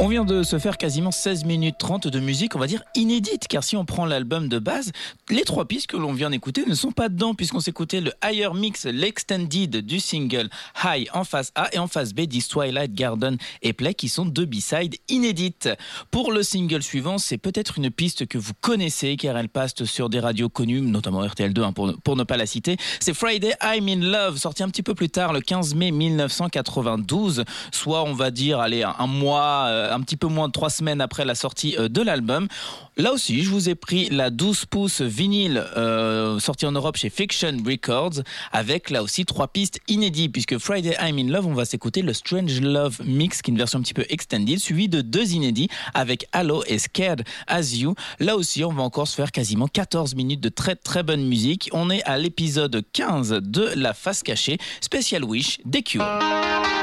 On vient de se faire quasiment 16 minutes 30 de musique, on va dire inédite, car si on prend l'album de base, les 3 pistes que l'on vient d'écouter ne sont pas dedans, puisqu'on s'écoutait le Higher Mix, l'extended du single High en face A et en face B, This Twilight Garden et Play, qui sont 2 B-sides inédites. Pour le single suivant, c'est peut-être une piste que vous connaissez, car elle passe sur des radios connues, notamment RTL2, pour ne pas la citer. C'est Friday I'm in Love, sorti un petit peu plus tard, le 15 mai 1992, soit on va dire, un mois, un petit peu moins de 3 semaines après la sortie de l'album. Là aussi, je vous ai pris la 12 pouces vinyle sortie en Europe chez Fiction Records, avec là aussi 3 pistes inédites, puisque Friday I'm in Love, on va s'écouter le Strange Love Mix, qui est une version un petit peu extended, suivi de 2 inédits avec Hello et Scared As You. Là aussi, on va encore se faire quasiment 14 minutes de très très bonne musique. On est à l'épisode 15 de La Face Cachée, Special Wish des Cure.